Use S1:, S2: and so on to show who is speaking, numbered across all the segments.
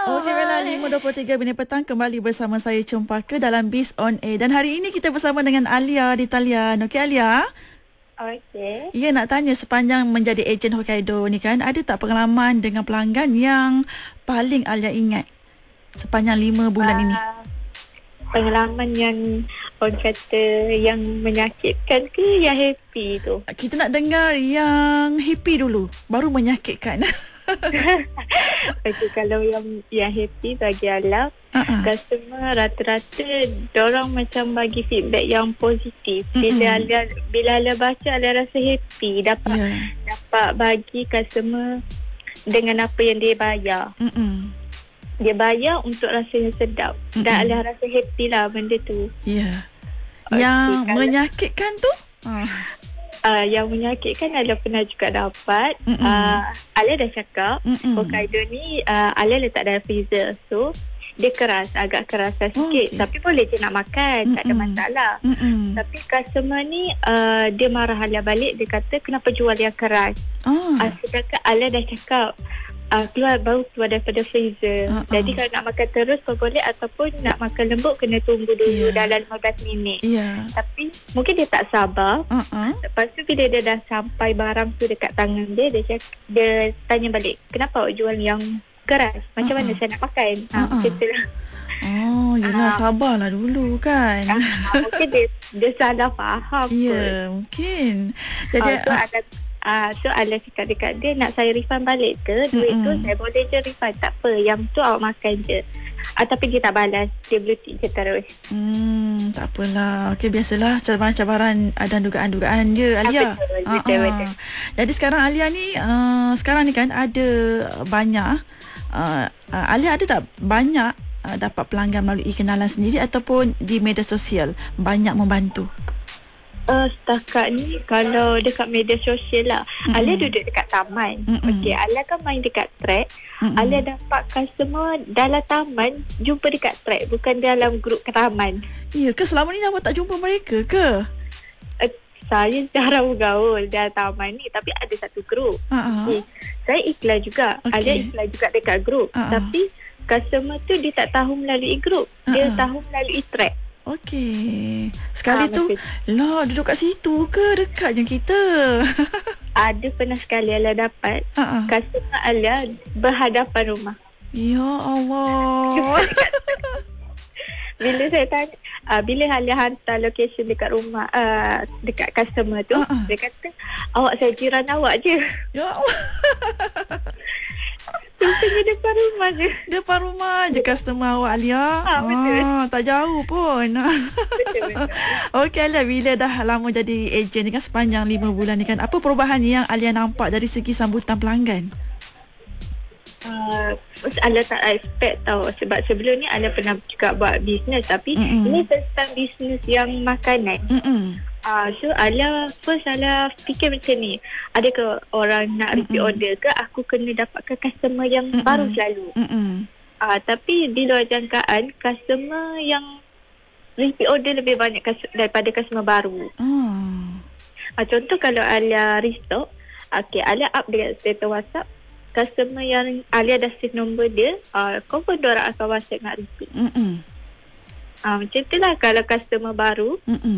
S1: Okey, Bella, 5.23 minit petang kembali bersama saya Cempaka dalam Biz on Air. Dan hari ini kita bersama dengan Alia di talian. Okey, Alia?
S2: Okey.
S1: Ya, nak tanya sepanjang menjadi ejen Hokkaido ni kan, ada tak pengalaman dengan pelanggan yang paling Alia ingat sepanjang 5 bulan ini?
S2: Pengalaman yang orang kata yang menyakitkan ke yang happy tu?
S1: Kita nak dengar yang happy dulu, baru menyakitkan.
S2: Okey, kalau yang happy bagi Alam, customer rata-rata dorang macam bagi feedback yang positif. Bila Alia baca, Alia rasa happy dapat bagi customer dengan apa yang dia bayar. Dia bayar untuk rasa yang sedap. Dan Alia rasa happy lah benda tu.
S1: Ya. Yang menyakitkan tu?
S2: Yang menyakitkan Alia pernah juga dapat. Alia dah cakap Hokkaido ni Alia letak dalam freezer. So dia keras, agak kerasan sikit. Tapi boleh je nak makan, tak ada masalah. Tapi customer ni dia marah Alia balik. Dia kata kenapa jual yang keras. Sedangkan Alia dah cakap baru keluar daripada freezer. Jadi kalau nak makan terus pun boleh, ataupun nak makan lembut kena tunggu dulu dalam 15 minit. Tapi mungkin dia tak sabar. Lepas tu bila dia dah sampai barang tu dekat tangan dia, dia tanya balik, kenapa awak jual yang keras? Macam mana saya nak makan? Macam tu lah.
S1: Yelah, sabarlah dulu kan.
S2: Mungkin dia salah faham pun.
S1: Ya, mungkin. Jadi
S2: so Alia cakap dekat dia, nak saya refund balik ke duit tu? Saya boleh je refund, tak apa, yang tu awak makan je. Tapi dia tak balas, dia blutik je terus.
S1: Tak apalah. Okey, biasalah cabaran-cabaran dan dugaan-dugaan je, Alia.
S2: Betul.
S1: Jadi sekarang Alia ni sekarang ni kan ada banyak Alia ada tak banyak dapat pelanggan melalui kenalan sendiri ataupun di media sosial banyak membantu?
S2: Setakat ni kalau dekat media sosial lah, Alia duduk dekat taman. Okey, Alia kan main dekat track. Alia dapat customer dalam taman, jumpa dekat track, bukan dalam grup taman.
S1: Ya ke, selama ni awak tak jumpa mereka ke?
S2: Saya jarang bergaul dalam taman ni, tapi ada satu grup. Okay. Saya iklan juga. Alia iklan juga dekat grup. Tapi customer tu dia tak tahu melalui grup, dia tahu melalui track.
S1: Okey. Sekali tu lah duduk kat situ ke dekat je kita?
S2: Ada pernah sekali Alia dapat customer Alia berhadapan rumah.
S1: Ya Allah.
S2: Bila saya tanya, bila Alia hantar location dekat rumah, dekat customer tu, dia kata, awak saya jiran awak je.
S1: Ya Allah.
S2: Contohnya depan rumah je.
S1: Depan rumah je customer awak, Alia.
S2: Betul.
S1: Tak jauh pun.
S2: Betul.
S1: Okey, Alia, bila dah lama jadi ejen ni kan, sepanjang 5 bulan ni kan, apa perubahan yang Alia nampak dari segi sambutan pelanggan?
S2: Alia tak expect tau. Sebab sebelum ni Alia pernah juga buat bisnes, tapi ini tentang bisnes yang makanan. So Alia fikir macam ni, adakah orang nak repeat order ke, aku kena dapatkan customer yang baru selalu. Tapi di luar jangkaan, customer yang repeat order lebih banyak daripada customer baru. Contoh kalau Alia restock, Alia up dekat status WhatsApp, customer yang Alia dah save nombor dia, confirm diorang akan WhatsApp nak repeat. Macam tu lah kalau customer baru.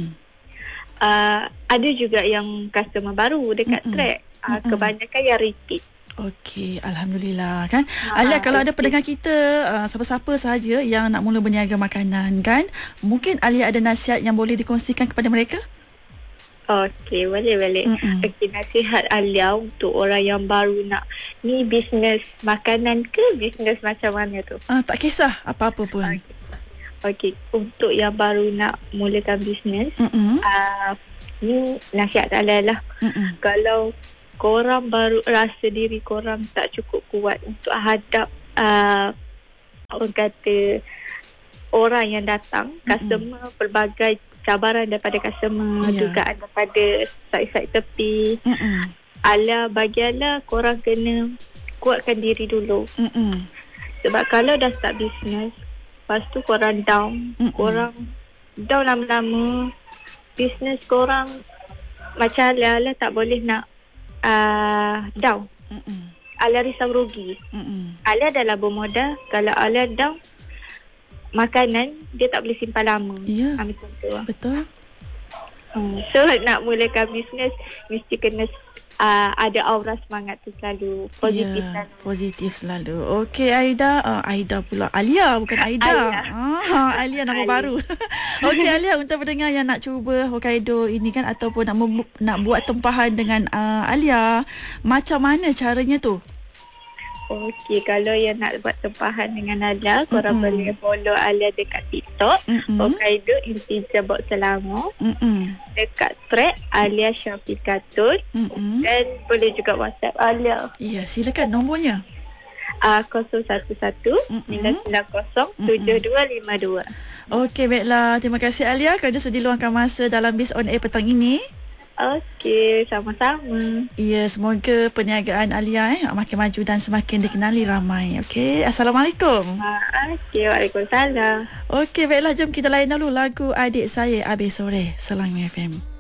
S2: Ada juga yang customer baru dekat track. Kebanyakan yang repeat.
S1: Okey, Alhamdulillah kan. Alia, kalau ada pendengar kita siapa-siapa sahaja yang nak mula berniaga makanan kan, mungkin Alia ada nasihat yang boleh dikongsikan kepada mereka?
S2: Okey, boleh. Okey, nasihat Alia untuk orang yang baru nak ni bisnes makanan ke bisnes macam mana tu?
S1: Tak kisah apa-apa pun.
S2: Okey, untuk yang baru nak mulakan bisnes, ni nasihat Alia lah. Kalau korang baru rasa diri korang tak cukup kuat untuk hadap orang kata orang yang datang, customer, pelbagai cabaran daripada customer, dugaan daripada side-side tepi, bagi Alia korang kena kuatkan diri dulu. Sebab kalau dah start bisnes, lepas tu korang down, lama-lama bisnes korang macam Alia tak boleh nak down. Alia risau rugi. Alia adalah bermodal. Kalau Alia down makanan, dia tak boleh simpan lama.
S1: Ya,
S2: macam tu.
S1: betul.
S2: So nak mulakan bisnes mesti kena ada aura semangat tu selalu positif, selalu.
S1: Positif selalu. Okey, Aida. Aida pula. Alia, bukan Aida. Alia nama baru. Okey, Alia, untuk pendengar yang nak cuba Hokkaido ini kan, ataupun nak buat tempahan dengan Alia, macam mana caranya tu?
S2: Okey, kalau yang nak buat tempahan dengan Alia, korang boleh follow Alia dekat TikTok, Hokkaido Integer Box Selangor, dekat Thread Alia Syafiqatul, dan boleh juga WhatsApp Alia.
S1: Ya, silakan nombornya.
S2: 011-990-7252.
S1: Okey, baiklah. Terima kasih Alia kerana sudi luangkan masa dalam Biz On Air petang ini.
S2: Okey, sama-sama.
S1: Ya, semoga perniagaan Alia makin maju dan semakin dikenali ramai. Okey, Assalamualaikum.
S2: Okey, Waalaikumsalam.
S1: Okey, baiklah, jom kita layan dulu lagu Adik Saya Habis Sore Selangor FM.